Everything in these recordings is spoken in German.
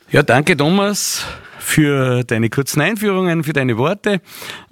Ja, danke Thomas für deine kurzen Einführungen, für deine Worte.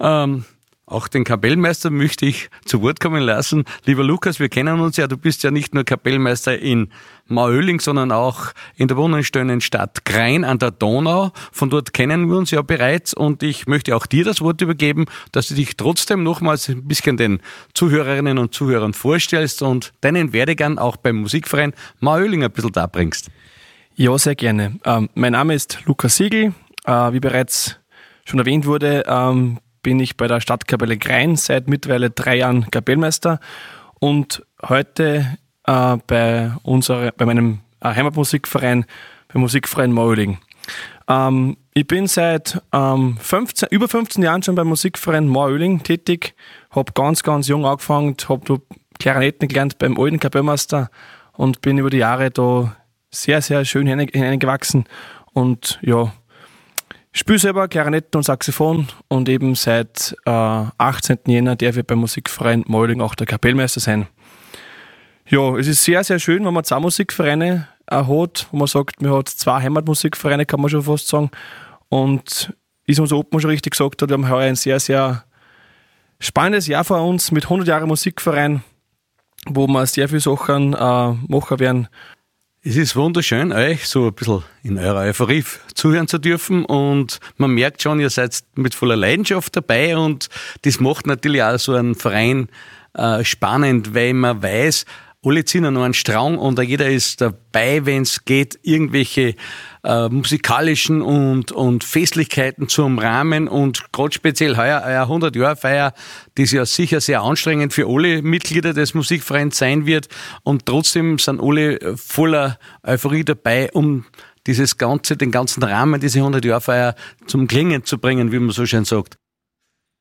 Auch den Kapellmeister möchte ich zu Wort kommen lassen. Lieber Lukas, wir kennen uns ja, du bist ja nicht nur Kapellmeister in Mauöhling, sondern auch in der wunderschönen Stadt Krain an der Donau. Von dort kennen wir uns ja bereits und ich möchte auch dir das Wort übergeben, dass du dich trotzdem nochmals ein bisschen den Zuhörerinnen und Zuhörern vorstellst und deinen Werdegang auch beim Musikverein Mauöhling ein bisschen darbringst. Ja, sehr gerne. Mein Name ist Lukas Siegel. Wie bereits schon erwähnt wurde, bin ich bei der Stadtkapelle Krain seit mittlerweile 3 Jahren Kapellmeister und heute bei meinem Heimatmusikverein, beim Musikverein Mauöhling. Ich bin seit über 15 Jahren schon beim Musikverein Mauöhling tätig, habe ganz jung angefangen, habe Klarinetten gelernt beim alten Kapellmeister und bin über die Jahre da sehr schön hineingewachsen und ja, spiele selber Klarinetten und Saxophon und eben seit 18. Jänner darf ich beim Musikverein Mauöhling auch der Kapellmeister sein. Ja, es ist sehr schön, wenn man 2 Musikvereine hat, wo man sagt, man hat 2 Heimatmusikvereine, kann man schon fast sagen. Und ist unser Obmann schon richtig gesagt hat, wir haben heuer ein sehr spannendes Jahr vor uns mit 100 Jahren Musikverein, wo wir sehr viele Sachen machen werden. Es ist wunderschön, euch so ein bisschen in eurer Euphorie zuhören zu dürfen und man merkt schon, ihr seid mit voller Leidenschaft dabei und das macht natürlich auch so einen Verein spannend, weil man weiß, alle ziehen an einen Strang und jeder ist dabei, wenn es geht, irgendwelche musikalischen und Festlichkeiten zu umrahmen und gerade speziell heuer 100-Jahr-Feier, das ja sicher sehr anstrengend für alle Mitglieder des Musikvereins sein wird und trotzdem sind alle voller Euphorie dabei, um den ganzen Rahmen, diese 100-Jahr-Feier zum Klingen zu bringen, wie man so schön sagt.